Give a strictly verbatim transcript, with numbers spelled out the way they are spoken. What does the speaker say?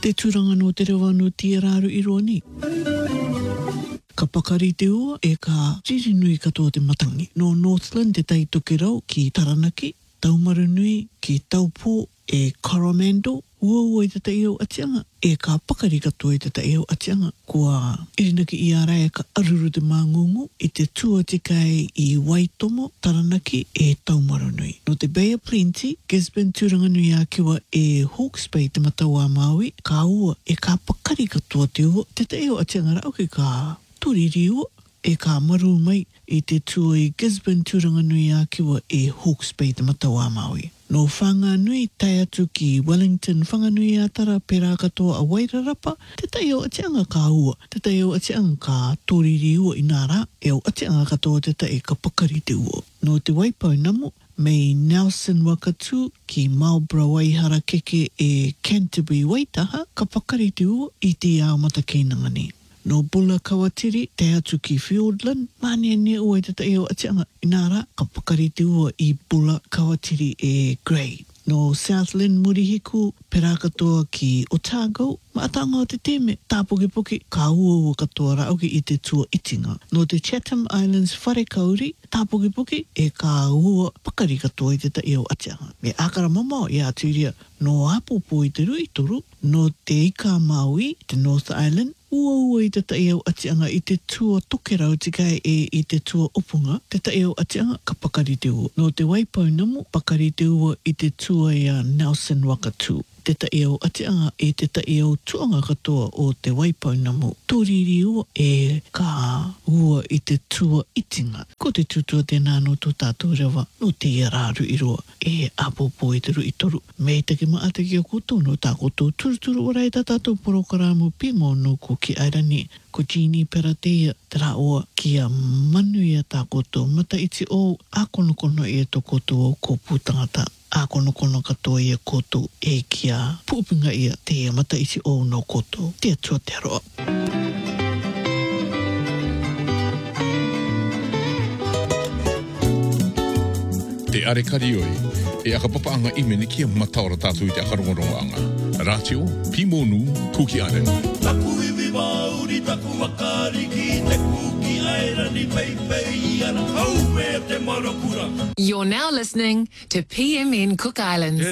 Te tūranga no te rewa no tia rāru i roa ni. Ka pakari te ua e ka riri nui katoa te matangi. No Northland te taitoke rau ki Taranaki, Taumaru nui ki Taupō e Coromandel, ua ua i te tai au atianga, e ka pakari katoa i te tai au atianga, kua irinaki i ara e ka aruru te māngungu i te tua tikai i Waitomo, Taranaki e Taumaru nui. No te Bay of Plenty, Gisborne tūranga nui a kiwa e Hawke's Bay te matau a Maui, ka ua e ka pakari katoa te ua, te tai au atianga rau ki ka turiri ua, e ka maru mai i te tua i Gisborne tūranga nui a kiwa e Hawke's Bay te matau a Maui. No whanga nui tai atu ki Wellington, whanga nui a tara pera katoa a Wairarapa, te tai au atianga ka ua, te tai au atianga ka tōriri ua i nara, e au atianga katoa te tai ka pakari te ua. No te Waipau namu, mei Nelson Wakatu ki Marlborough Waihara keke e Canterbury Waitaha, ka pakari te ua i te ao matakeinanga ni. No Bula Kawatiri, te atu ki Fiordland, mani ne ua i te tai au atianga inara, ka pakari te ua i Bula Kawatiri e Grey. No Southland Murihiku, pera katoa ki Otago, maatanga o te teme, tāpukipuki, ka ua ua katoa rauki i te tua itinga. No te Chatham Islands Wharekauri, tāpukipuki, e ka ua pakari katoa i te tai au atianga. Me akara mamao i aturia, no Apopo i te rui toru, no te Ika Maui, te North Island, ua ua i te tai au atianga i te tua tokerau tikai e i te tua opunga, te tai au atianga ka pakari te ua. No te Waipau namu, pakari te ua i te tua i a Nelson Wakatu. Te tai au atianga e te tai au tuanga katoa o te Waipau namu. Tōriri ua e ka ua i te tua itinga. Ko te tutua tēnā no tō tātou rewa, no te rāru i roa, e Apopo i te rui toru. Me te ki maa te ki o koutou no tā koutou turuturu ora i tā tātou porokaramu pimo no ko ki airani. Ko Jeannie Peratea, te rā oa ki a manu i a tā koutou. Mata iti o a kono kono i a tō koutou o ko pūtangata. A kono kono katoa i a koutou e ki a pūpinga i a te mata iti o no koutou. Te atua te aroa. Te are karioi, e aka papaanga imeni ki a mataora tātou i te akarongorongo anga. Ratio, Pimonu, Kuki Aren. Taku iwi mauri, taku makari ki te kuki airani peipei ana hau e te marokura. You're now listening to P M N Cook Islands.